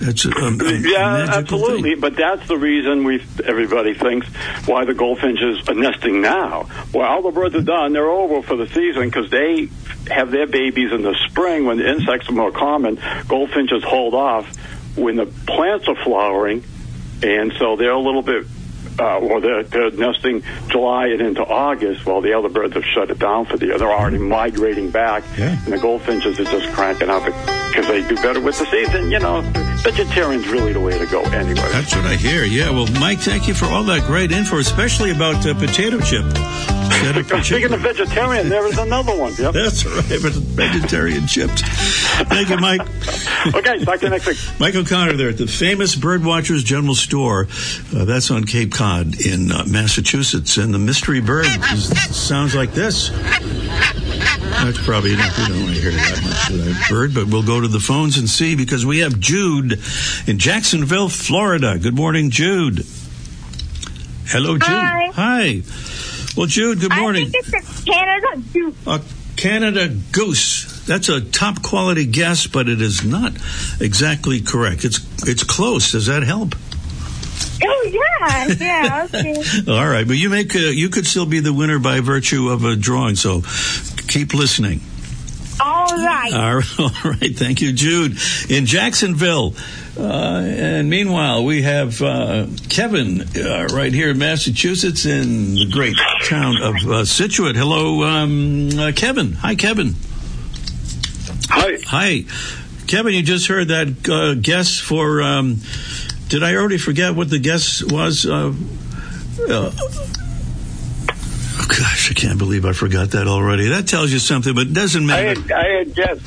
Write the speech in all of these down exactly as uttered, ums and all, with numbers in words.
It's a, a, a yeah, absolutely. Thing. But that's the reason we everybody thinks why the goldfinches are nesting now. Well, all the birds are done; they're over for the season because they have their babies in the spring when the insects are more common. Goldfinches hold off when the plants are flowering, and so they're a little bit. Uh, or they're, they're nesting July and into August while the other birds have shut it down for the year. They're already migrating back, yeah. and the goldfinches are just cranking up because they do better with the season. You know, vegetarian's really the way to go anyway. That's what I hear, yeah. Well, Mike, thank you for all that great info, especially about uh, potato chip. Speaking of vegetarian, there is another one. Yep. That's right, but vegetarian chips. Thank you, Mike. Okay, talk to you next week. Mike O'Connor there at the famous Birdwatchers General Store. Uh, that's on Cape Cod in uh, Massachusetts. And the mystery bird is, sounds like this. That's probably, we don't want to hear that much of that bird, but we'll go to the phones and see because we have Jude in Jacksonville, Florida. Good morning, Jude. Hello, Jude. Hi. Hi. Well, Jude, good morning. I think it's a Canada goose. A Canada goose. That's a top quality guess, but it is not exactly correct. It's it's close. Does that help? Oh yeah, yeah. Okay. All right, but you make a, you could still be the winner by virtue of a drawing. So keep listening. All right. All right. All right. Thank you, Jude, in Jacksonville. Uh, and meanwhile, we have uh, Kevin uh, right here in Massachusetts in the great town of uh, Scituate. Hello, um, uh, Kevin. Hi, Kevin. Hi. Hi. Kevin, you just heard that uh, guess for, um, did I already forget what the guess was? Uh, uh, oh, gosh, I can't believe I forgot that already. That tells you something, but it doesn't matter. I had, I had guessed.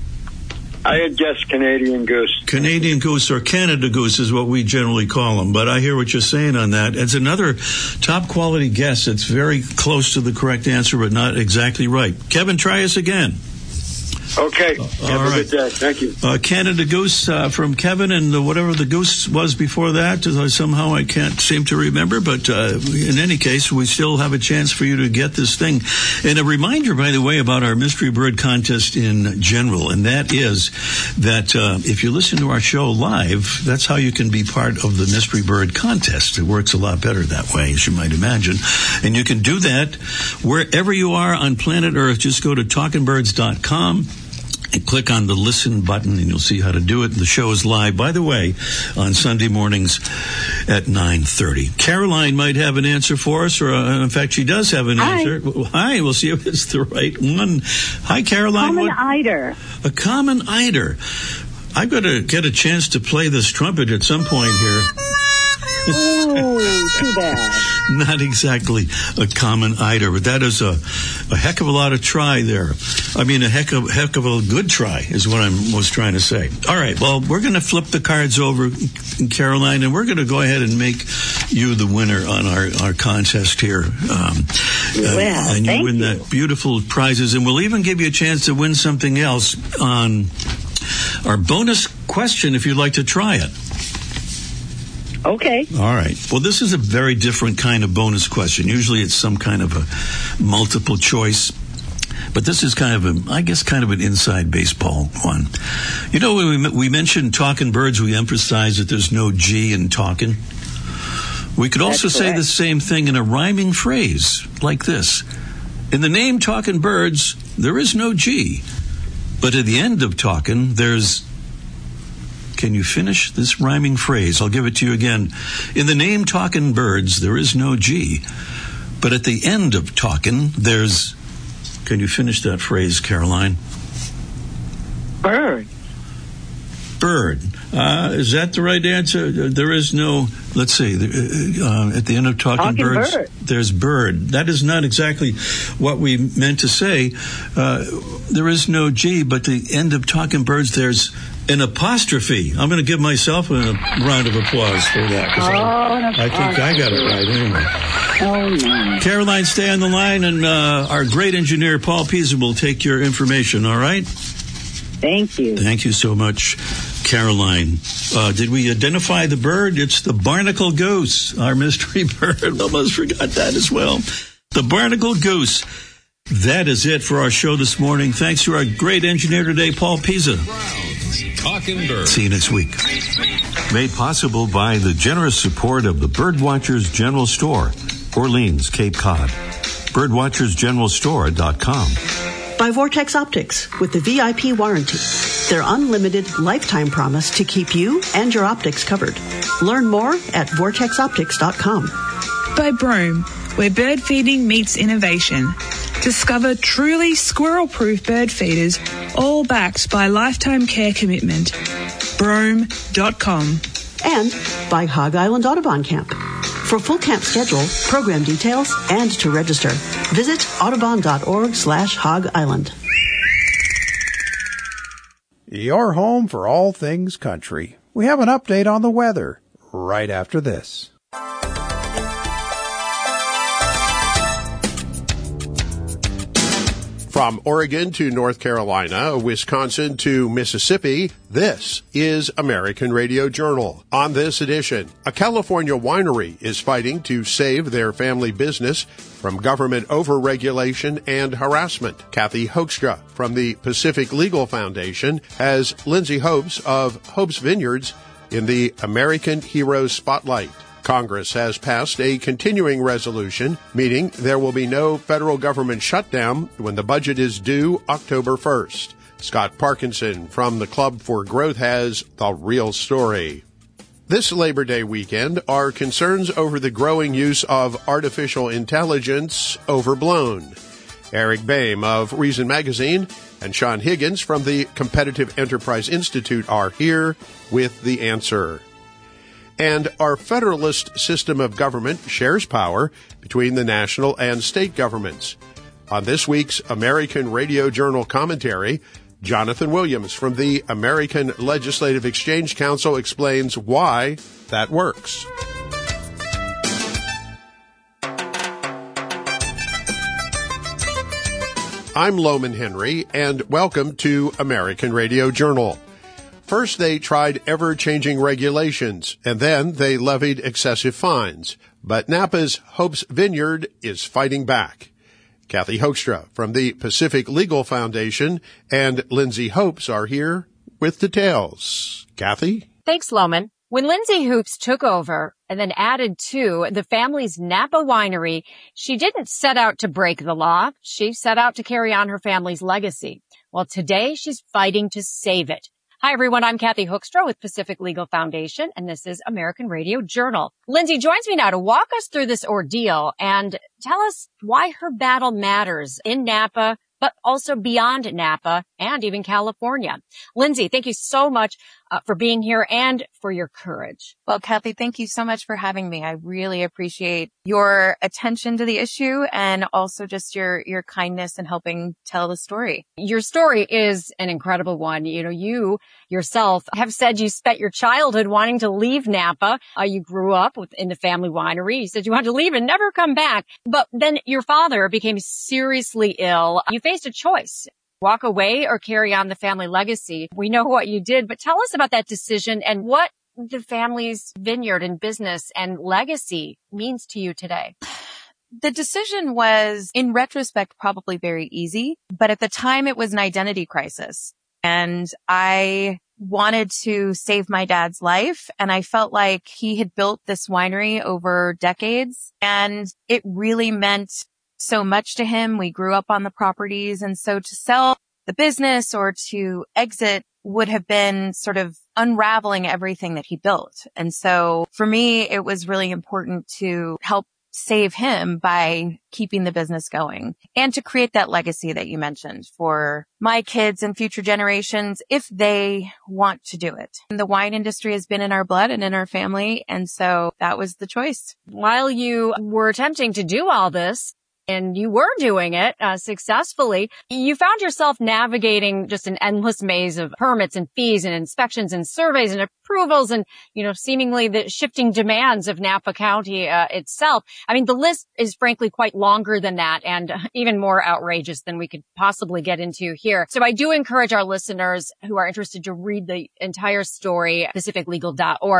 I had guessed Canadian goose. Canadian goose or Canada goose is what we generally call them, but I hear what you're saying on that. It's another top quality guess. It's very close to the correct answer, but not exactly right. Kevin, try us again. Okay. Uh, Have all a right. good day. Thank you. Uh, Canada goose uh, from Kevin, and uh, whatever the goose was before that, uh, somehow I can't seem to remember. But uh, in any case, we still have a chance for you to get this thing. And a reminder, by the way, about our mystery bird contest in general, and that is that uh, if you listen to our show live, that's how you can be part of the mystery bird contest. It works a lot better that way, as you might imagine. And you can do that wherever you are on planet Earth. Just go to talking birds dot com. And click on the listen button, and you'll see how to do it. The show is live, by the way, on Sunday mornings at nine thirty. Caroline might have an answer for us, or uh, in fact, she does have an Hi. answer. Well, hi, we'll see if it's the right one. Hi, Caroline. Common what? eider. A common eider. I've got to get a chance to play this trumpet at some point here. Ooh, too bad. Not exactly a common eider, but that is a, a heck of a lot of try there. I mean, a heck of, heck of a good try is what I was trying to say. All right, well, we're going to flip the cards over, Caroline, and we're going to go ahead and make you the winner on our, our contest here. Um, well, uh, and you thank win you. that beautiful prizes, and we'll even give you a chance to win something else on our bonus question if you'd like to try it. Okay. All right. Well, this is a very different kind of bonus question. Usually it's some kind of a multiple choice. But this is kind of a, I guess, kind of an inside baseball one. You know, when we, we mentioned talking birds, we emphasize that there's no G in talking. We could also That's say correct. the same thing in a rhyming phrase like this. In the name Talking Birds, there is no G. But at the end of talking, there's... Can you finish this rhyming phrase? I'll give it to you again. In the name Talking Birds, there is no G. But at the end of talking, there's... Can you finish that phrase, Caroline? Bird. Bird. Uh, is that the right answer? There is no... Let's see. Uh, at the end of Talking, Talking Birds, bird. there's bird. That is not exactly what we meant to say. Uh, there is no G, but the end of Talking Birds, there's... an apostrophe. I'm going to give myself a round of applause for that. 'Cause Oh, I, an I think I got it right anyway. Oh, no. Caroline, stay on the line, and uh, our great engineer, Paul Pisa, will take your information, all right? Thank you. Thank you so much, Caroline. Uh, did we identify the bird? It's the barnacle goose, our mystery bird. Almost forgot that as well. The barnacle goose. That is it for our show this morning. Thanks to our great engineer today, Paul Pisa. Talking Bird. See you next week. Made possible by the generous support of the Birdwatchers General Store, Orleans, Cape Cod. birdwatchers general store dot com. By Vortex Optics with the V I P warranty. Their unlimited lifetime promise to keep you and your optics covered. Learn more at vortex optics dot com. By Brome, where bird feeding meets innovation. Discover truly squirrel-proof bird feeders, all backed by lifetime care commitment. brome dot com. And by Hog Island Audubon Camp. For full camp schedule, program details, and to register, visit audubon.org slash Hog Island. Your home for all things country. We have an update on the weather right after this. From Oregon to North Carolina, Wisconsin to Mississippi, this is American Radio Journal. On this edition, a California winery is fighting to save their family business from government overregulation and harassment. Kathy Hoekstra from the Pacific Legal Foundation has Lindsay Hopes of Hopes Vineyards in the American Heroes Spotlight. Congress has passed a continuing resolution, meaning there will be no federal government shutdown when the budget is due October first. Scott Parkinson from the Club for Growth has the real story. This Labor Day weekend are concerns over the growing use of artificial intelligence overblown. Eric Boehm of Reason Magazine and Sean Higgins from the Competitive Enterprise Institute are here with the answer. And our federalist system of government shares power between the national and state governments. On this week's American Radio Journal commentary, Jonathan Williams from the American Legislative Exchange Council explains why that works. I'm Loman Henry, and welcome to American Radio Journal. First, they tried ever-changing regulations, and then they levied excessive fines. But Napa's Hopes Vineyard is fighting back. Kathy Hoekstra from the Pacific Legal Foundation and Lindsay Hopes are here with details. Kathy? Thanks, Loman. When Lindsay Hopes took over and then added to the family's Napa winery, she didn't set out to break the law. She set out to carry on her family's legacy. Well, today she's fighting to save it. Hi, everyone. I'm Kathy Hoekstra with Pacific Legal Foundation, and this is American Radio Journal. Lindsay joins me now to walk us through this ordeal and tell us why her battle matters in Napa, but also beyond Napa and even California. Lindsay, thank you so much uh, for being here and for your courage. Well, Kathy, thank you so much for having me. I really appreciate your attention to the issue and also just your, your kindness in helping tell the story. Your story is an incredible one. You know, you yourself have said you spent your childhood wanting to leave Napa. Uh, you grew up with, in the family winery. You said you wanted to leave and never come back. But then your father became seriously ill. You faced a choice. Walk away or carry on the family legacy. We know what you did, but tell us about that decision and what the family's vineyard and business and legacy means to you today. The decision was, in retrospect, probably very easy, but at the time it was an identity crisis. And I wanted to save my dad's life, and I felt like he had built this winery over decades, and it really meant so much to him. We grew up on the properties. And so to sell the business or to exit would have been sort of unraveling everything that he built. And so for me, it was really important to help save him by keeping the business going and to create that legacy that you mentioned for my kids and future generations if they want to do it. And the wine industry has been in our blood and in our family. And so that was the choice. While you were attempting to do all this, and you were doing it uh, successfully, you found yourself navigating just an endless maze of permits and fees and inspections and surveys and approvals and, you know, seemingly the shifting demands of Napa County uh, itself. I mean, the list is frankly quite longer than that and even more outrageous than we could possibly get into here. So I do encourage our listeners who are interested to read the entire story, pacific legal dot org.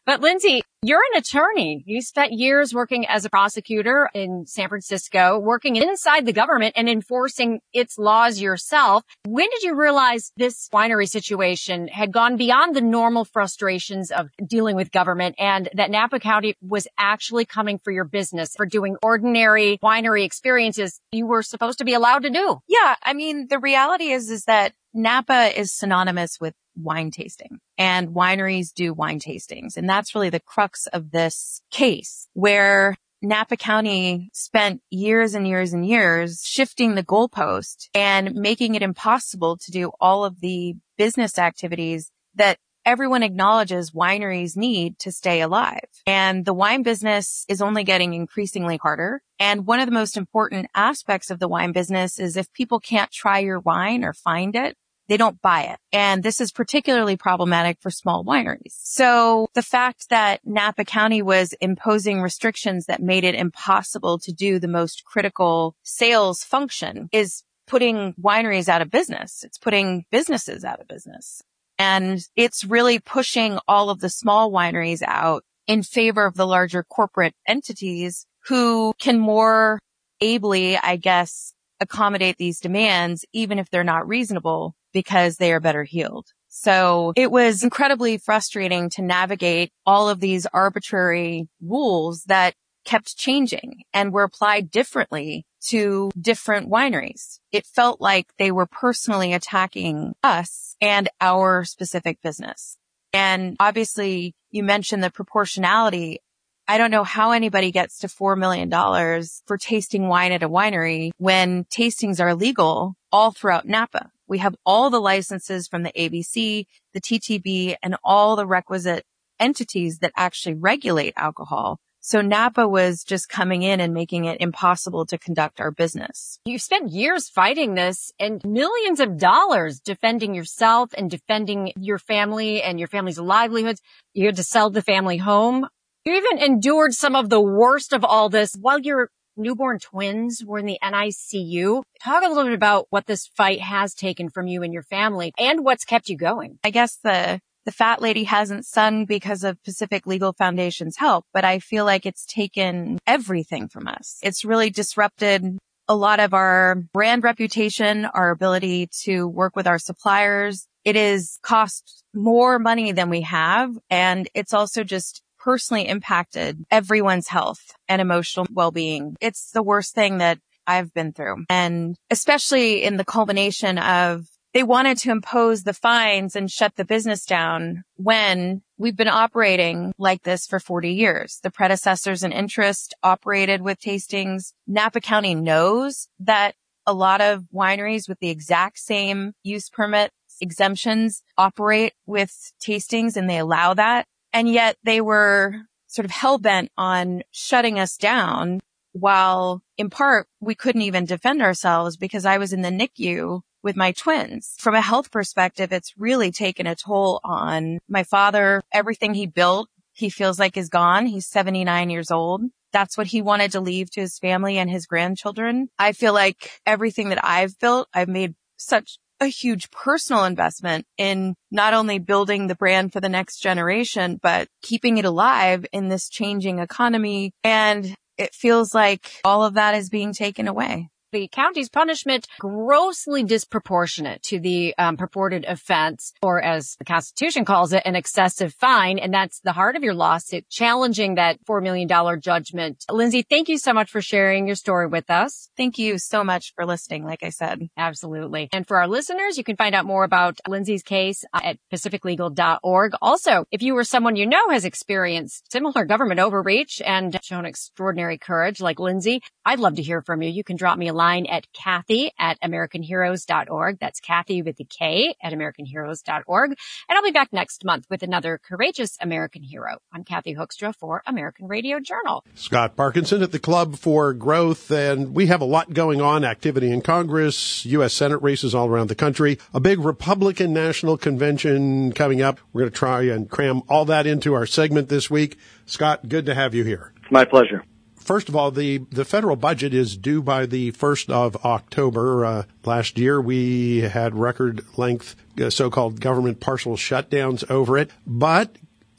But Lindsay, you're an attorney. You spent years working as a prosecutor in San Francisco, working inside the government and enforcing its laws yourself. When did you realize this winery situation had gone beyond the normal frustrations of dealing with government and that Napa County was actually coming for your business for doing ordinary winery experiences you were supposed to be allowed to do? Yeah. I mean, the reality is, is that Napa is synonymous with wine tasting, and wineries do wine tastings. And that's really the crux of this case, where Napa County spent years and years and years shifting the goalpost and making it impossible to do all of the business activities that everyone acknowledges wineries need to stay alive. And the wine business is only getting increasingly harder. And one of the most important aspects of the wine business is if people can't try your wine or find it, they don't buy it. And this is particularly problematic for small wineries. So the fact that Napa County was imposing restrictions that made it impossible to do the most critical sales function is putting wineries out of business. It's putting businesses out of business. And it's really pushing all of the small wineries out in favor of the larger corporate entities who can more ably, I guess, accommodate these demands, even if they're not reasonable, because they are better heeled. So it was incredibly frustrating to navigate all of these arbitrary rules that kept changing and were applied differently to different wineries. It felt like they were personally attacking us and our specific business. And obviously, you mentioned the proportionality. I don't know how anybody gets to four million dollars for tasting wine at a winery when tastings are legal all throughout Napa. We have all the licenses from the A B C, the T T B, and all the requisite entities that actually regulate alcohol. So Napa was just coming in and making it impossible to conduct our business. You spent years fighting this and millions of dollars defending yourself and defending your family and your family's livelihoods. You had to sell the family home. You even endured some of the worst of all this while your newborn twins were in the N I C U. Talk a little bit about what this fight has taken from you and your family and what's kept you going. I guess the The fat lady hasn't sung because of Pacific Legal Foundation's help, but I feel like it's taken everything from us. It's really disrupted a lot of our brand reputation, our ability to work with our suppliers. It has cost more money than we have, and it's also just personally impacted everyone's health and emotional well-being. It's the worst thing that I've been through. And especially in the culmination of they wanted to impose the fines and shut the business down when we've been operating like this for forty years. The predecessors in interest operated with tastings. Napa County knows that a lot of wineries with the exact same use permit exemptions operate with tastings, and they allow that. And yet they were sort of hell-bent on shutting us down, while in part we couldn't even defend ourselves because I was in the N I C U with my twins. From a health perspective, it's really taken a toll on my father. Everything he built, he feels like is gone. He's seventy-nine years old. That's what he wanted to leave to his family and his grandchildren. I feel like everything that I've built, I've made such a huge personal investment in not only building the brand for the next generation, but keeping it alive in this changing economy. And it feels like all of that is being taken away. The county's punishment grossly disproportionate to the um, purported offense, or as the Constitution calls it, an excessive fine. And that's the heart of your lawsuit, challenging that four million dollars judgment. Lindsay, thank you so much for sharing your story with us. Thank you so much for listening, like I said. Absolutely. And for our listeners, you can find out more about Lindsay's case at pacific legal dot org. Also, if you or someone you know has experienced similar government overreach and shown extraordinary courage like Lindsay, I'd love to hear from you. You can drop me a line at Kathy at American Heroes dot org. That's Kathy with a K at American Heroes dot org. And I'll be back next month with another courageous American hero. I'm Kathy Hoekstra for American Radio Journal. Scott Parkinson at the Club for Growth, and we have a lot going on, activity in Congress, U S Senate races all around the country, a big Republican National Convention coming up. We're going to try and cram all that into our segment this week. Scott, good to have you here. My pleasure. First of all, the, the federal budget is due by the first of October. Uh, last year, we had record length uh, so-called government partial shutdowns over it. But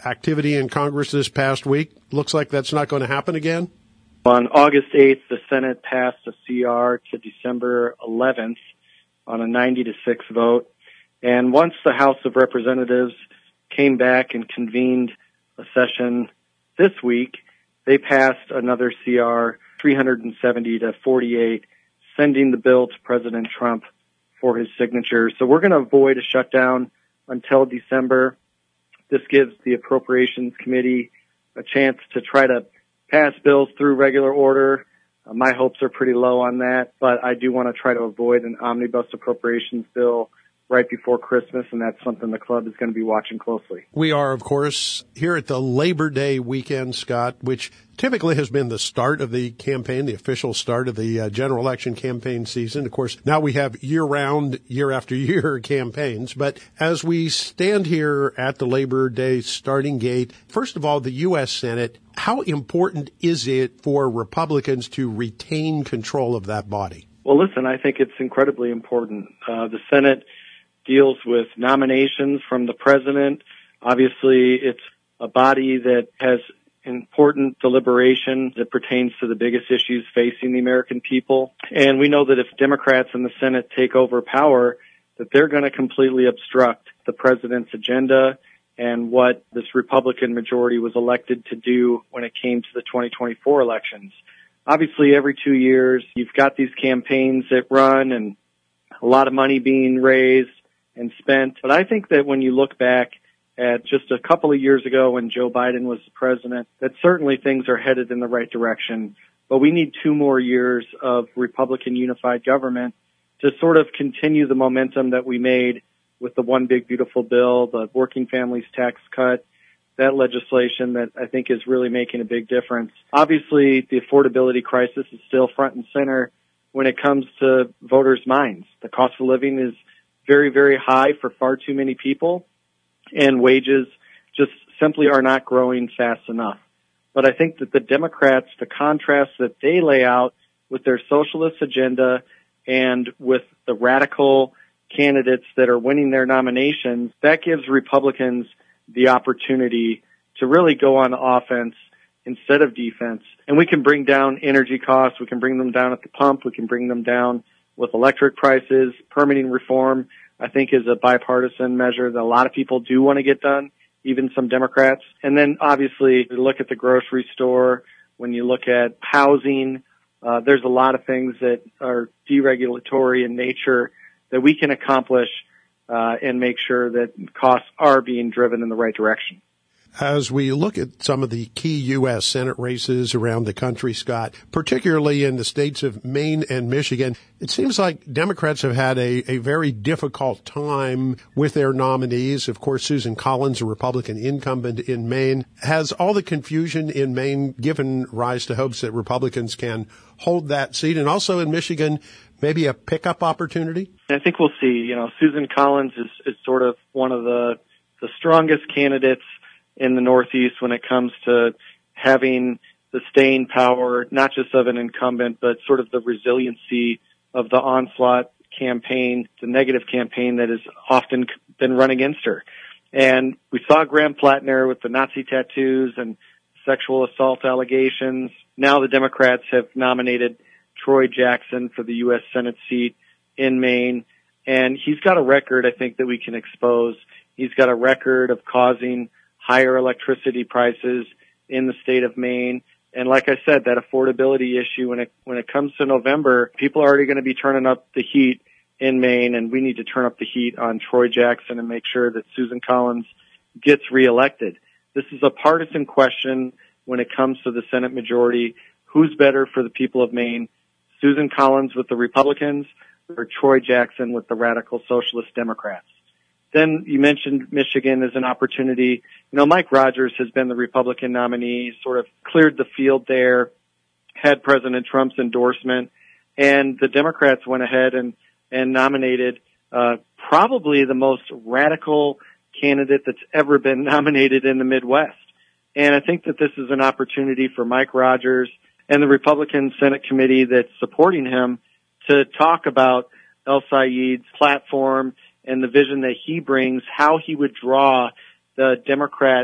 activity in Congress this past week. Looks like that's not going to happen again. On August eighth, the Senate passed a C R to December eleventh on a ninety to six vote. And once the House of Representatives came back and convened a session this week, they passed another C R, three hundred seventy to forty-eight, sending the bill to President Trump for his signature. So we're going to avoid a shutdown until December. This gives the Appropriations Committee a chance to try to pass bills through regular order. Uh, my hopes are pretty low on that, but I do want to try to avoid an omnibus appropriations bill right before Christmas, and that's something the club is going to be watching closely. We are, of course, here at the Labor Day weekend, Scott, which typically has been the start of the campaign, the official start of the uh, general election campaign season. Of course, now we have year-round, year after year campaigns. But as we stand here at the Labor Day starting gate, first of all, the U S Senate, how important is it for Republicans to retain control of that body? Well, listen, I think it's incredibly important. Uh, the Senate deals with nominations from the president. Obviously, it's a body that has important deliberation that pertains to the biggest issues facing the American people. And we know that if Democrats in the Senate take over power, that they're going to completely obstruct the president's agenda and what this Republican majority was elected to do when it came to the twenty twenty-four elections. Obviously, every two years, you've got these campaigns that run and a lot of money being raised and spent. But I think that when you look back at just a couple of years ago when Joe Biden was the president, that certainly things are headed in the right direction. But we need two more years of Republican unified government to sort of continue the momentum that we made with the One Big Beautiful Bill, the Working Families Tax Cut, that legislation that I think is really making a big difference. Obviously, the affordability crisis is still front and center when it comes to voters' minds. The cost of living is very, very high for far too many people, and wages just simply are not growing fast enough. But I think that the Democrats, the contrast that they lay out with their socialist agenda and with the radical candidates that are winning their nominations, that gives Republicans the opportunity to really go on offense instead of defense. And we can bring down energy costs. We can bring them down at the pump. We can bring them down with electric prices. Permitting reform, I think, is a bipartisan measure that a lot of people do want to get done, even some Democrats. And then, obviously, you look at the grocery store, when you look at housing, uh, there's a lot of things that are deregulatory in nature that we can accomplish uh, and make sure that costs are being driven in the right direction. As we look at some of the key U S Senate races around the country, Scott, particularly in the states of Maine and Michigan, it seems like Democrats have had a, a very difficult time with their nominees. Of course, Susan Collins, a Republican incumbent in Maine, has all the confusion in Maine given rise to hopes that Republicans can hold that seat. And also in Michigan, maybe a pickup opportunity? I think we'll see. You know, Susan Collins is, is sort of one of the, the strongest candidates in the Northeast when it comes to having the staying power, not just of an incumbent, but sort of the resiliency of the onslaught campaign, the negative campaign that has often been run against her. And we saw Graham Plattner with the Nazi tattoos and sexual assault allegations. Now the Democrats have nominated Troy Jackson for the U S Senate seat in Maine. And he's got a record, I think, that we can expose. He's got a record of causing higher electricity prices in the state of Maine. And like I said, that affordability issue, when it, when it comes to November, people are already going to be turning up the heat in Maine, and we need to turn up the heat on Troy Jackson and make sure that Susan Collins gets reelected. This is a partisan question when it comes to the Senate majority. Who's better for the people of Maine? Susan Collins with the Republicans or Troy Jackson with the radical socialist Democrats? Then you mentioned Michigan as an opportunity. You know, Mike Rogers has been the Republican nominee, sort of cleared the field there, had President Trump's endorsement, and the Democrats went ahead and, and nominated uh, probably the most radical candidate that's ever been nominated in the Midwest. And I think that this is an opportunity for Mike Rogers and the Republican Senate committee that's supporting him to talk about El-Sayed's platform and the vision that he brings, how he would draw the Democrat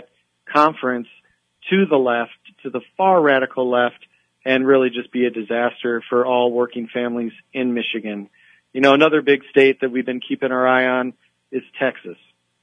conference to the left, to the far radical left, and really just be a disaster for all working families in Michigan. You know, another big state that we've been keeping our eye on is Texas.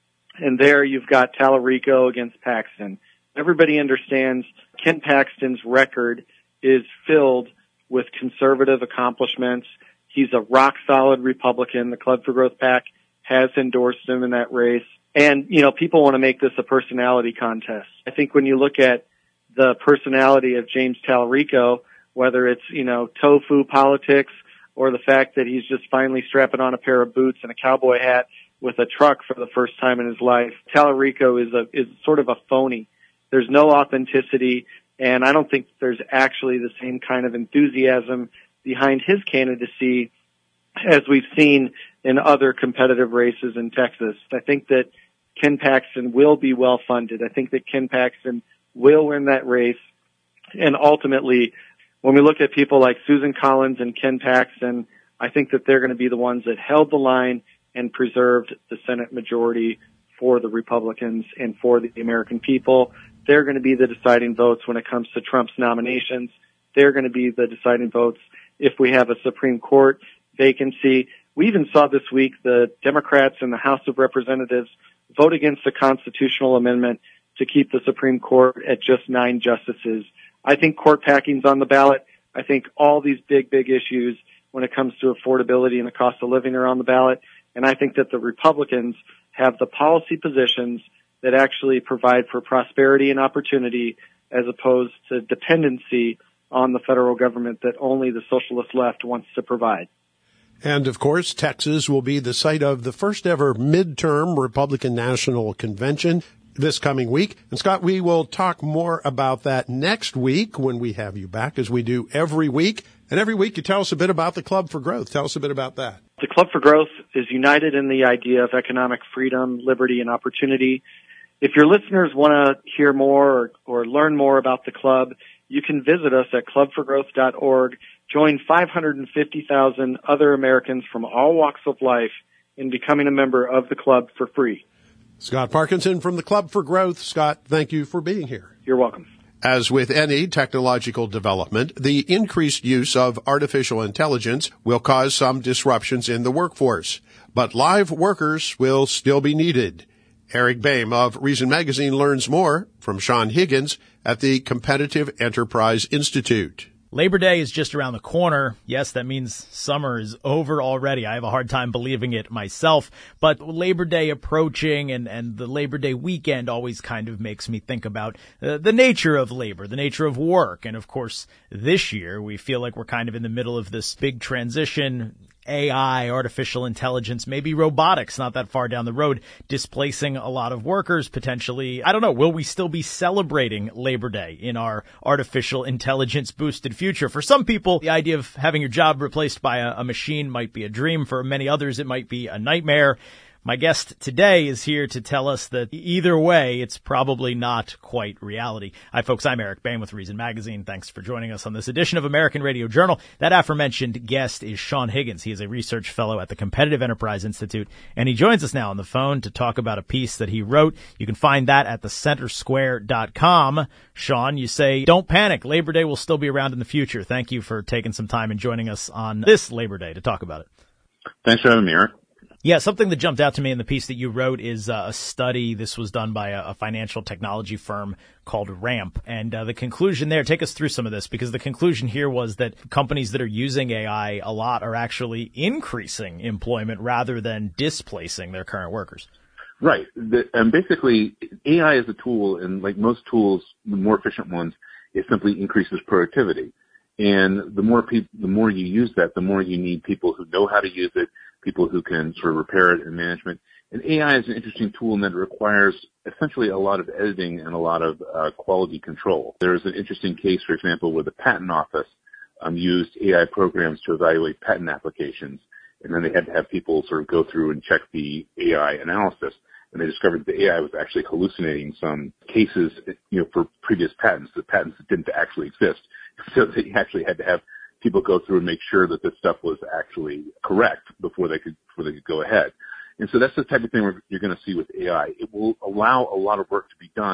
And there you've got Tallarico against Paxton. Everybody understands Ken Paxton's record is filled with conservative accomplishments. He's a rock-solid Republican. The Club for Growth PAC has endorsed him in that race. And, you know, people want to make this a personality contest. I think when you look at the personality of James Tallarico, whether it's, you know, tofu politics or the fact that he's just finally strapping on a pair of boots and a cowboy hat with a truck for the first time in his life, Tallarico is a, is sort of a phony. There's no authenticity, and I don't think there's actually the same kind of enthusiasm behind his candidacy as we've seen in other competitive races in Texas. I think that Ken Paxton will be well funded. I think that Ken Paxton will win that race. And ultimately, when we look at people like Susan Collins and Ken Paxton, I think that they're going to be the ones that held the line and preserved the Senate majority for the Republicans and for the American people. They're going to be the deciding votes when it comes to Trump's nominations. They're going to be the deciding votes if we have a Supreme Court vacancy. We even saw this week the Democrats in the House of Representatives vote against a constitutional amendment to keep the Supreme Court at just nine justices. I think court packing's on the ballot. I think all these big, big issues when it comes to affordability and the cost of living are on the ballot. And I think that the Republicans have the policy positions that actually provide for prosperity and opportunity as opposed to dependency on the federal government that only the socialist left wants to provide. And, of course, Texas will be the site of the first ever midterm Republican National Convention this coming week. And, Scott, we will talk more about that next week when we have you back, as we do every week. And every week you tell us a bit about the Club for Growth. Tell us a bit about that. The Club for Growth is united in the idea of economic freedom, liberty, and opportunity. If your listeners want to hear more or, or learn more about the club, you can visit us at club for growth dot org. Join five hundred fifty thousand other Americans from all walks of life in becoming a member of the club for free. Scott Parkinson from the Club for Growth. Scott, thank you for being here. You're welcome. As with any technological development, the increased use of artificial intelligence will cause some disruptions in the workforce, but live workers will still be needed. Eric Boehm of Reason Magazine learns more from Sean Higgins at the Competitive Enterprise Institute. Labor Day is just around the corner. Yes, that means summer is over already. I have a hard time believing it myself, but Labor Day approaching and, and the Labor Day weekend always kind of makes me think about uh, the nature of labor, the nature of work. And of course, this year we feel like we're kind of in the middle of this big transition. A I, artificial intelligence, maybe robotics not that far down the road, displacing a lot of workers potentially. I don't know. Will we still be celebrating Labor Day in our artificial intelligence boosted future? For some people, the idea of having your job replaced by a, a machine might be a dream. For many others, it might be a nightmare. My guest today is here to tell us that either way, it's probably not quite reality. Hi, folks. I'm Eric Boehm with Reason Magazine. Thanks for joining us on this edition of American Radio Journal. That aforementioned guest is Sean Higgins. He is a research fellow at the Competitive Enterprise Institute, and he joins us now on the phone to talk about a piece that he wrote. You can find that at the center square dot com. Sean, you say, don't panic. Labor Day will still be around in the future. Thank you for taking some time and joining us on this Labor Day to talk about it. Thanks for having me, Eric. Yeah, something that jumped out to me in the piece that you wrote is uh, a study. This was done by a, a financial technology firm called Ramp. And uh, the conclusion there, take us through some of this, because the conclusion here was that companies that are using A I a lot are actually increasing employment rather than displacing their current workers. Right. The, and basically, A I is a tool, and like most tools, the more efficient ones, it simply increases productivity. And the more people, the more you use that, the more you need people who know how to use it, people who can sort of repair it and management. And A I is an interesting tool in that it requires essentially a lot of editing and a lot of uh, quality control. There's an interesting case, for example, where the patent office um, used A I programs to evaluate patent applications, and then they had to have people sort of go through and check the A I analysis. And they discovered that the A I was actually hallucinating some cases, you know, for previous patents, the patents that didn't actually exist. So they actually had to have people go through and make sure that this stuff was actually correct before they could before they could go ahead. And so that's the type of thing you're going to see with A I. It will allow a lot of work to be done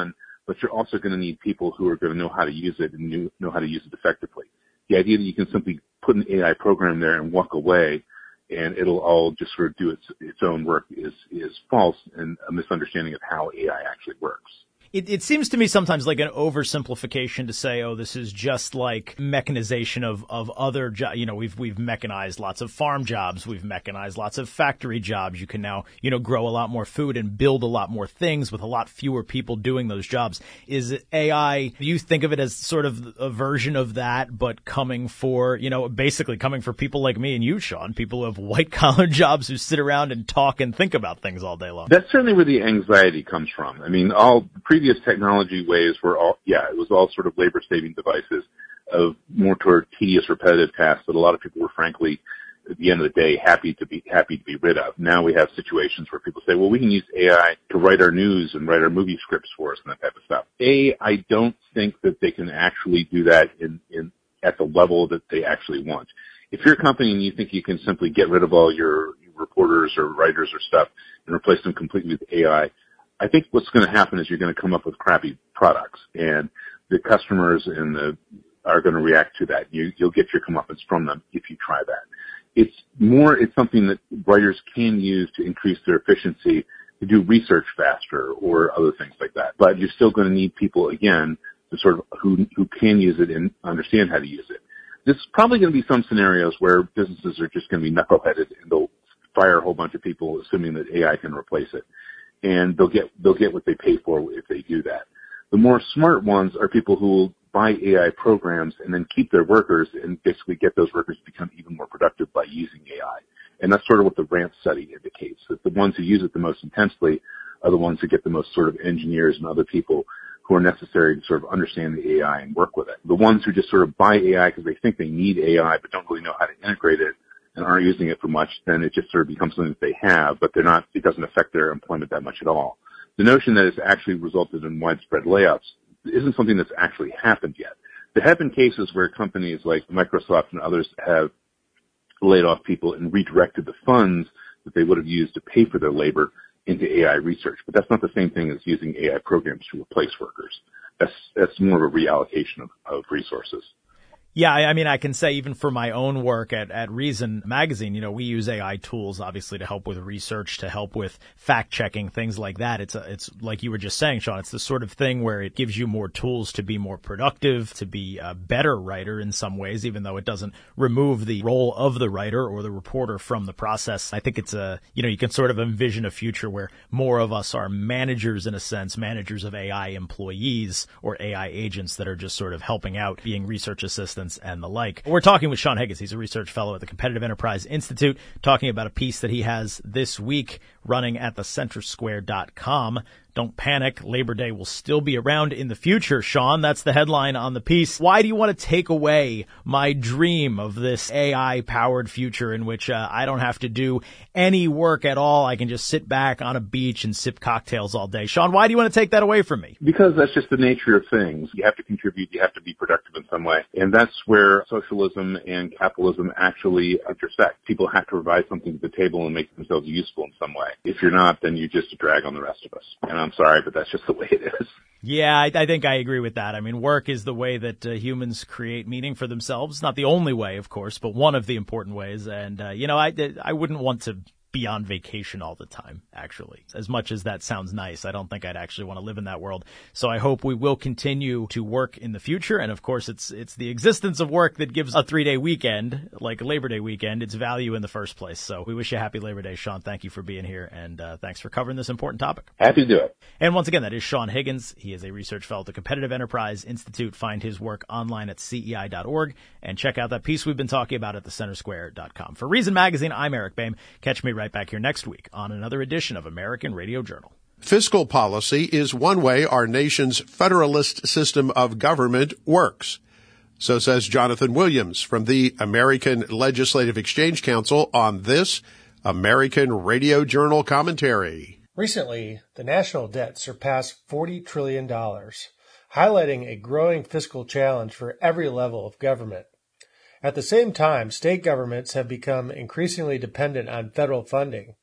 but you're also going to need people who are going to know how to use it and know how to use it effectively. The idea that you can simply put an A I program there and walk away and it'll all just sort of do its its own work is is false and a misunderstanding of how A I actually works. It, it seems to me sometimes like an oversimplification to say, oh, this is just like mechanization of, of other jobs. You know, we've, we've mechanized lots of farm jobs. We've mechanized lots of factory jobs. You can now, you know, grow a lot more food and build a lot more things with a lot fewer people doing those jobs. Is A I, do you think of it as sort of a version of that, but coming for, you know, basically coming for people like me and you, Sean, people who have white collar jobs who sit around and talk and think about things all day long? That's certainly where the anxiety comes from. I mean, all previous technology ways were all, yeah, it was all sort of labor-saving devices of more toward tedious, repetitive tasks that a lot of people were, frankly, at the end of the day, happy to be happy to be rid of. Now we have situations where people say, well, we can use A I to write our news and write our movie scripts for us and that type of stuff. A, I don't think that they can actually do that in, in at the level that they actually want. If you're a company and you think you can simply get rid of all your, your reporters or writers or stuff and replace them completely with A I, I think what's going to happen is you're going to come up with crappy products, and the customers and the are going to react to that. You, you'll get your comeuppance from them if you try that. It's more, it's something that writers can use to increase their efficiency, to do research faster or other things like that. But you're still going to need people, again, to sort of who who can use it and understand how to use it. There's probably going to be some scenarios where businesses are just going to be knuckleheaded and they'll fire a whole bunch of people assuming that A I can replace it. And they'll get, they'll get what they pay for if they do that. The more smart ones are people who will buy A I programs and then keep their workers and basically get those workers to become even more productive by using A I. And that's sort of what the RAND study indicates, that the ones who use it the most intensely are the ones who get the most sort of engineers and other people who are necessary to sort of understand the A I and work with it. The ones who just sort of buy A I because they think they need A I but don't really know how to integrate it and aren't using it for much, then it just sort of becomes something that they have, but they're not, it doesn't affect their employment that much at all. The notion that it's actually resulted in widespread layoffs isn't something that's actually happened yet. There have been cases where companies like Microsoft and others have laid off people and redirected the funds that they would have used to pay for their labor into A I research, but that's not the same thing as using A I programs to replace workers. That's, that's more of a reallocation of, of resources. Yeah, I mean, I can say even for my own work at, at Reason Magazine, you know, we use A I tools, obviously, to help with research, to help with fact-checking, things like that. It's a, it's like you were just saying, Sean, it's the sort of thing where it gives you more tools to be more productive, to be a better writer in some ways, even though it doesn't remove the role of the writer or the reporter from the process. I think it's a, you know, you can sort of envision a future where more of us are managers, in a sense, managers of A I employees or A I agents that are just sort of helping out, being research assistants and the like. We're talking with Sean Higgins. He's a research fellow at the Competitive Enterprise Institute, talking about a piece that he has this week running at the center square dot com. Don't panic. Labor Day will still be around in the future, Sean. That's the headline on the piece. Why do you want to take away my dream of this A I-powered future in which uh, I don't have to do any work at all? I can just sit back on a beach and sip cocktails all day. Sean, why do you want to take that away from me? Because that's just the nature of things. You have to contribute. You have to be productive in some way. And that's where socialism and capitalism actually intersect. People have to provide something to the table and make themselves useful in some way. If you're not, then you're just a drag on the rest of us. And I'm sorry, but that's just the way it is. Yeah, I, I think I agree with that. I mean, work is the way that uh, humans create meaning for themselves. Not the only way, of course, but one of the important ways. And, uh, you know, I, I wouldn't want to be on vacation all the time, actually. As much as that sounds nice, I don't think I'd actually want to live in that world. So I hope we will continue to work in the future. And of course, it's it's the existence of work that gives a three-day weekend, like a Labor Day weekend, its value in the first place. So we wish you a happy Labor Day, Sean. Thank you for being here, and uh, thanks for covering this important topic. Happy to do it. And once again, that is Sean Higgins. He is a research fellow at the Competitive Enterprise Institute. Find his work online at C E I dot org and check out that piece we've been talking about at the center square dot com. For Reason Magazine, I'm Eric Boehm. Catch me right back here next week on another edition of American Radio Journal. Fiscal policy is one way our nation's federalist system of government works. So says Jonathan Williams from the American Legislative Exchange Council on this American Radio Journal commentary. Recently, the national debt surpassed forty trillion dollars, highlighting a growing fiscal challenge for every level of government. At the same time, state governments have become increasingly dependent on federal funding.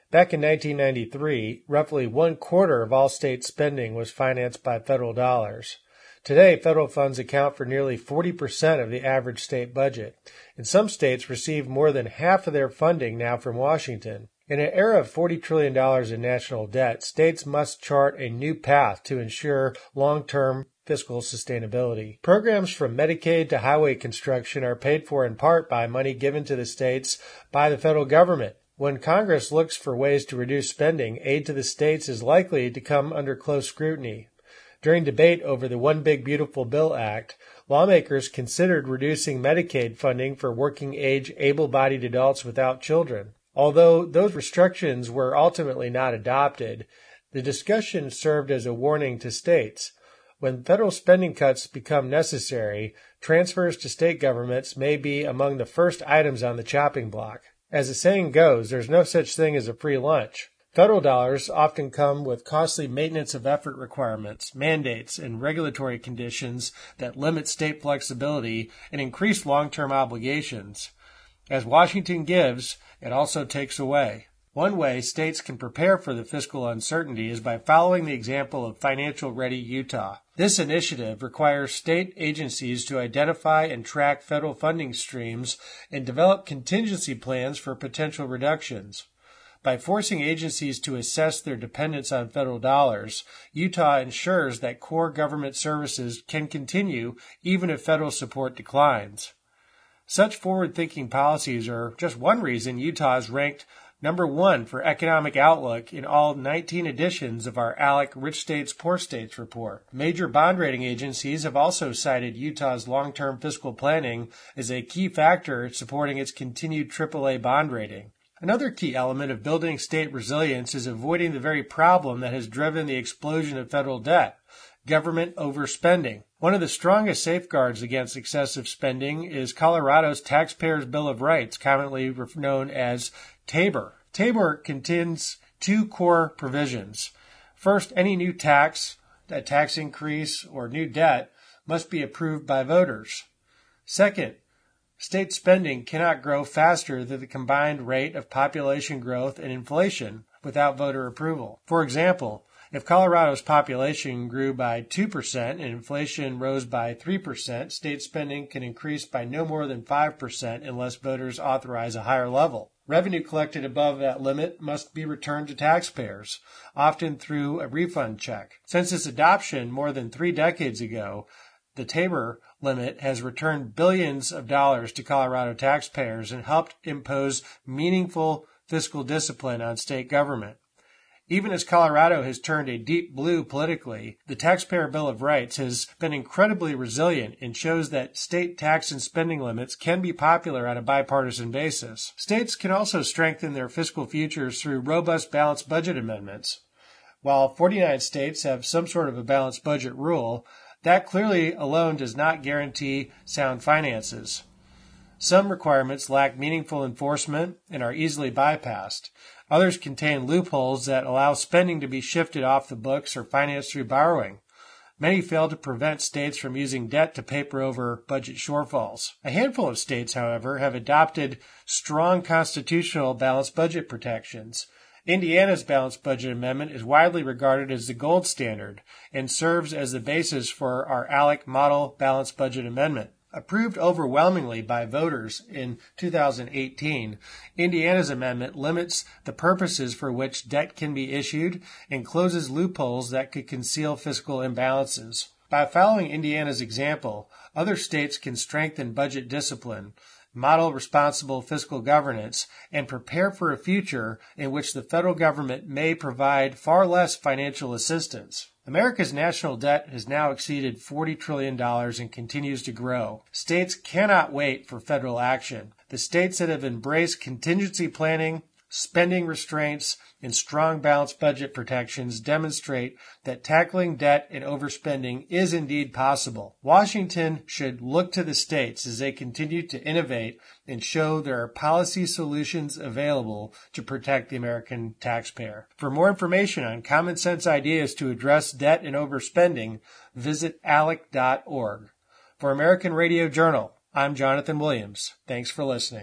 Back in nineteen ninety-three, roughly one quarter of all state spending was financed by federal dollars. Today, federal funds account for nearly forty percent of the average state budget, and some states receive more than half of their funding now from Washington. In an era of forty trillion dollars in national debt, states must chart a new path to ensure long-term fiscal sustainability. Programs from Medicaid to highway construction are paid for in part by money given to the states by the federal government. When Congress looks for ways to reduce spending, aid to the states is likely to come under close scrutiny. During debate over the One Big Beautiful Bill Act, lawmakers considered reducing Medicaid funding for working-age, able-bodied adults without children. Although those restrictions were ultimately not adopted, the discussion served as a warning to states. When federal spending cuts become necessary, transfers to state governments may be among the first items on the chopping block. As the saying goes, there's no such thing as a free lunch. Federal dollars often come with costly maintenance of effort requirements, mandates, and regulatory conditions that limit state flexibility and increase long-term obligations. As Washington gives, it also takes away. One way states can prepare for the fiscal uncertainty is by following the example of Financial Ready Utah. This initiative requires state agencies to identify and track federal funding streams and develop contingency plans for potential reductions. By forcing agencies to assess their dependence on federal dollars, Utah ensures that core government services can continue even if federal support declines. Such forward-thinking policies are just one reason Utah is ranked number one for economic outlook in all nineteen editions of our ALEC Rich States, Poor States report. Major bond rating agencies have also cited Utah's long-term fiscal planning as a key factor supporting its continued triple A bond rating. Another key element of building state resilience is avoiding the very problem that has driven the explosion of federal debt, government overspending. One of the strongest safeguards against excessive spending is Colorado's Taxpayers' Bill of Rights, commonly known as TABOR. TABOR contains two core provisions. First, any new tax, a tax increase, or new debt must be approved by voters. Second, state spending cannot grow faster than the combined rate of population growth and inflation without voter approval. For example, if Colorado's population grew by two percent and inflation rose by three percent, state spending can increase by no more than five percent unless voters authorize a higher level. Revenue collected above that limit must be returned to taxpayers, often through a refund check. Since its adoption more than three decades ago, the TABOR limit has returned billions of dollars to Colorado taxpayers and helped impose meaningful fiscal discipline on state government. Even as Colorado has turned a deep blue politically, the Taxpayer Bill of Rights has been incredibly resilient and shows that state tax and spending limits can be popular on a bipartisan basis. States can also strengthen their fiscal futures through robust balanced budget amendments. While forty-nine states have some sort of a balanced budget rule, that clearly alone does not guarantee sound finances. Some requirements lack meaningful enforcement and are easily bypassed. Others contain loopholes that allow spending to be shifted off the books or financed through borrowing. Many fail to prevent states from using debt to paper over budget shortfalls. A handful of states, however, have adopted strong constitutional balanced budget protections. Indiana's balanced budget amendment is widely regarded as the gold standard and serves as the basis for our ALEC model balanced budget amendment. Approved overwhelmingly by voters in two thousand eighteen, Indiana's amendment limits the purposes for which debt can be issued and closes loopholes that could conceal fiscal imbalances. By following Indiana's example, other states can strengthen budget discipline, model responsible fiscal governance, and prepare for a future in which the federal government may provide far less financial assistance. America's national debt has now exceeded forty trillion dollars and continues to grow. States cannot wait for federal action. The states that have embraced contingency planning, spending restraints, and strong balanced budget protections demonstrate that tackling debt and overspending is indeed possible. Washington should look to the states as they continue to innovate and show there are policy solutions available to protect the American taxpayer. For more information on common sense ideas to address debt and overspending, visit alec dot org. For American Radio Journal, I'm Jonathan Williams. Thanks for listening.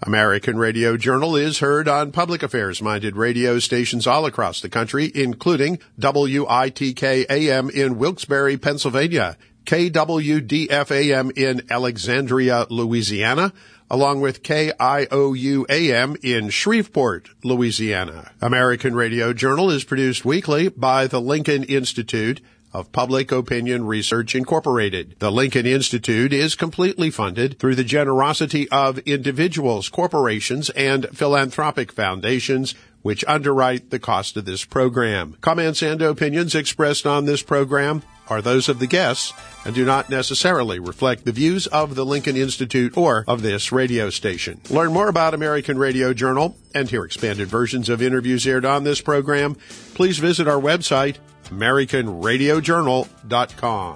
American Radio Journal is heard on public affairs-minded radio stations all across the country, including W I T K A M in Wilkes-Barre, Pennsylvania, K W D F A M in Alexandria, Louisiana, along with K I O U A M in Shreveport, Louisiana. American Radio Journal is produced weekly by the Lincoln Institute of Public Opinion Research Incorporated. The Lincoln Institute is completely funded through the generosity of individuals, corporations, and philanthropic foundations, which underwrite the cost of this program. Comments and opinions expressed on this program are those of the guests and do not necessarily reflect the views of the Lincoln Institute or of this radio station. Learn more about American Radio Journal and hear expanded versions of interviews aired on this program. Please visit our website, American Radio Journal dot com.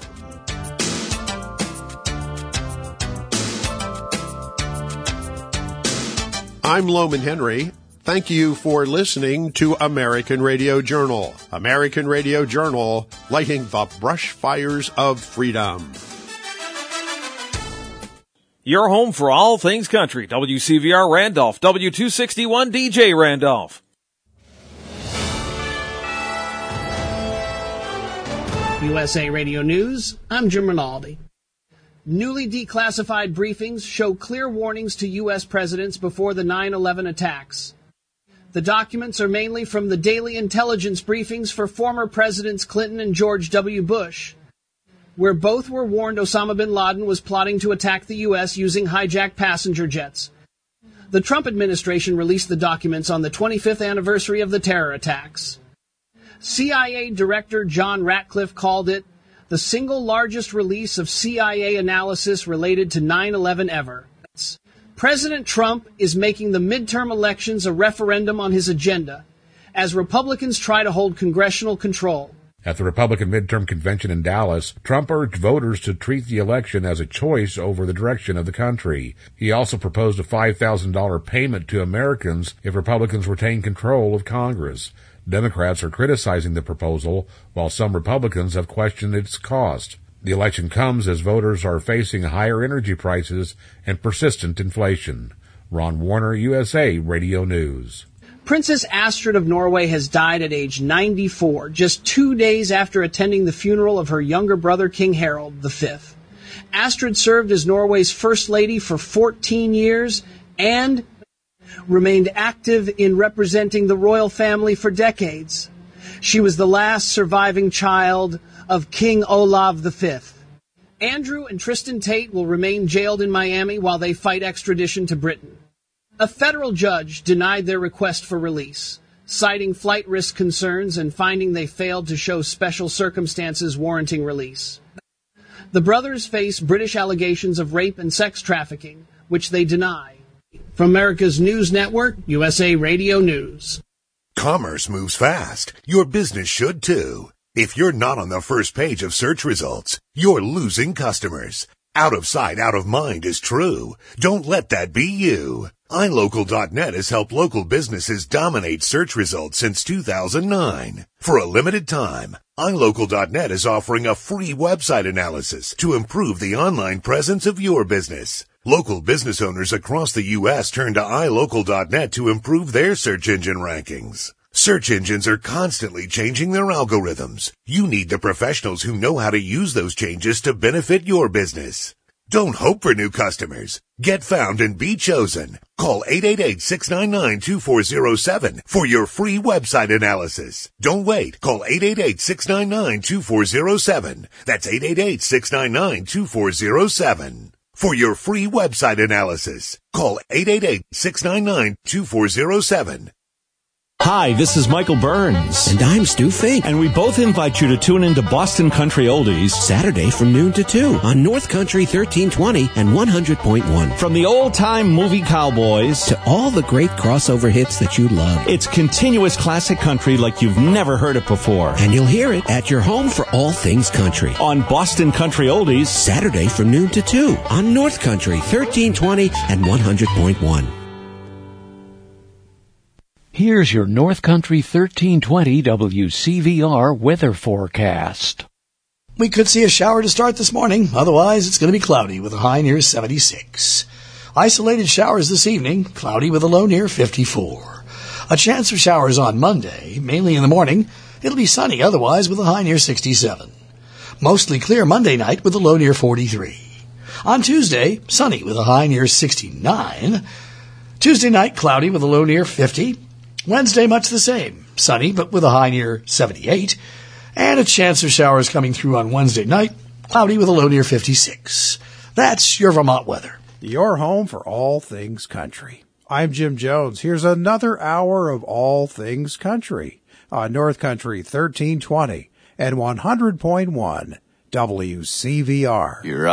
I'm Loman Henry. Thank you for listening to American Radio Journal. American Radio Journal, lighting the brush fires of freedom. Your home for all things country. W C V R Randolph, W two sixty-one D J Randolph. U S A Radio News, I'm Jim Rinaldi. Newly declassified briefings show clear warnings to U S presidents before the nine eleven attacks. The documents are mainly from the daily intelligence briefings for former Presidents Clinton and George W. Bush, where both were warned Osama bin Laden was plotting to attack the U S using hijacked passenger jets. The Trump administration released the documents on the twenty-fifth anniversary of the terror attacks. C I A Director John Ratcliffe called it the single largest release of C I A analysis related to nine eleven ever. President Trump is making the midterm elections a referendum on his agenda, as Republicans try to hold congressional control. At the Republican midterm convention in Dallas, Trump urged voters to treat the election as a choice over the direction of the country. He also proposed a five thousand dollars payment to Americans if Republicans retain control of Congress. Democrats are criticizing the proposal, while some Republicans have questioned its cost. The election comes as voters are facing higher energy prices and persistent inflation. Ron Warner, U S A Radio News. Princess Astrid of Norway has died at age ninety-four, just two days after attending the funeral of her younger brother, King Harold the Fifth. Astrid served as Norway's First Lady for fourteen years and remained active in representing the royal family for decades. She was the last surviving child of King Olav the Fifth. Andrew and Tristan Tate will remain jailed in Miami while they fight extradition to Britain. A federal judge denied their request for release, citing flight risk concerns and finding they failed to show special circumstances warranting release. The brothers face British allegations of rape and sex trafficking, which they deny. From America's News Network, U S A Radio News. Commerce moves fast. Your business should too. If you're not on the first page of search results, you're losing customers. Out of sight, out of mind is true. Don't let that be you. i local dot net has helped local businesses dominate search results since two thousand nine. For a limited time, i local dot net is offering a free website analysis to improve the online presence of your business. Local business owners across the U S turn to i local dot net to improve their search engine rankings. Search engines are constantly changing their algorithms. You need the professionals who know how to use those changes to benefit your business. Don't hope for new customers. Get found and be chosen. Call eight eight eight, six nine nine, two four zero seven for your free website analysis. Don't wait. Call eight eight eight, six nine nine, two four zero seven. That's eight eight eight, six nine nine, two four zero seven. For your free website analysis, call eight eight eight, six nine nine, two four zero seven. Hi, this is Michael Burns. And I'm Stu Fink. And we both invite you to tune into Boston Country Oldies Saturday from noon to two on North Country thirteen twenty and one hundred point one. From the old-time movie cowboys to all the great crossover hits that you love. It's continuous classic country like you've never heard it before. And you'll hear it at your home for all things country. On Boston Country Oldies Saturday from noon to two on North Country thirteen twenty and one hundred point one. Here's your North Country thirteen twenty W C V R weather forecast. We could see a shower to start this morning. Otherwise, it's going to be cloudy with a high near seventy-six. Isolated showers this evening, cloudy with a low near fifty-four. A chance of showers on Monday, mainly in the morning. It'll be sunny otherwise with a high near sixty-seven. Mostly clear Monday night with a low near forty-three. On Tuesday, sunny with a high near sixty-nine. Tuesday night, cloudy with a low near fifty. Wednesday, much the same. Sunny, but with a high near seventy-eight. And a chance of showers coming through on Wednesday night, cloudy with a low near fifty-six. That's your Vermont weather. Your home for all things country. I'm Jim Jones. Here's another hour of all things country on North Country thirteen twenty and one hundred point one W C V R. You're